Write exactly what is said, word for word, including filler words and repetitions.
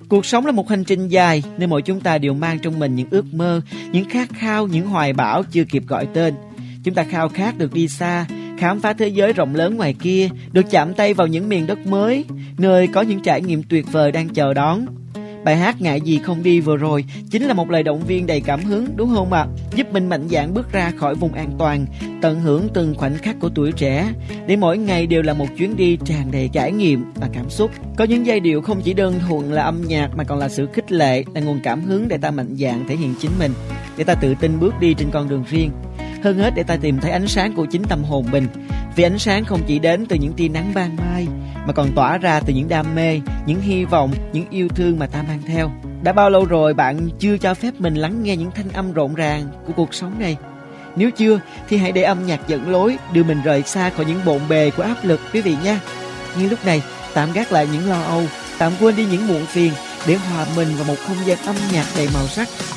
Cuộc sống là một hành trình dài nên mỗi chúng ta đều mang trong mình những ước mơ, những khát khao, những hoài bão chưa kịp gọi tên. Chúng ta khao khát được đi xa, khám phá thế giới rộng lớn ngoài kia, được chạm tay vào những miền đất mới, nơi có những trải nghiệm tuyệt vời đang chờ đón. Bài hát Ngại Gì Không Đi vừa rồi chính là một lời động viên đầy cảm hứng, đúng không ạ? À? Giúp mình mạnh dạn bước ra khỏi vùng an toàn, tận hưởng từng khoảnh khắc của tuổi trẻ, để mỗi ngày đều là một chuyến đi tràn đầy trải nghiệm và cảm xúc. Có những giai điệu không chỉ đơn thuần là âm nhạc mà còn là sự khích lệ, là nguồn cảm hứng để ta mạnh dạn thể hiện chính mình, để ta tự tin bước đi trên con đường riêng. Hơn hết để ta tìm thấy ánh sáng của chính tâm hồn mình. Vì ánh sáng không chỉ đến từ những tia nắng ban mai, mà còn tỏa ra từ những đam mê, những hy vọng, những yêu thương mà ta mang theo. Đã bao lâu rồi bạn chưa cho phép mình lắng nghe những thanh âm rộn ràng của cuộc sống này? Nếu chưa thì hãy để âm nhạc dẫn lối, đưa mình rời xa khỏi những bộn bề của áp lực quý vị nha. Nhưng lúc này tạm gác lại những lo âu, tạm quên đi những muộn phiền để hòa mình vào một không gian âm nhạc đầy màu sắc.